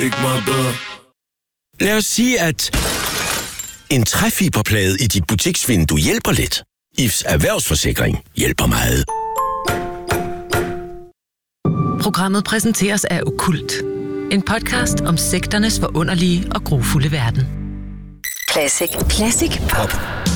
Ikke meget bedre. Lad os sige, at en træfiberplade i dit butiksvindue hjælper lidt. IFS Erhvervsforsikring hjælper meget. Programmet præsenteres af Okkult. En podcast om sekternes forunderlige og grufulde verden. Classic Pop.